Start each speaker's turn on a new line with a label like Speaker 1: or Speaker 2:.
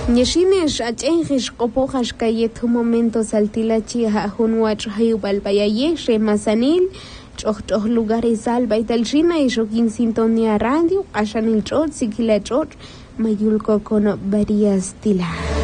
Speaker 1: Nyeshines achengish qopojas kayet momento saltilachi junwach hayubal bayaye masanil choch lugares alba italchina y shokin sintonía radio ashanil chot sikila chot mayulko con varias tila.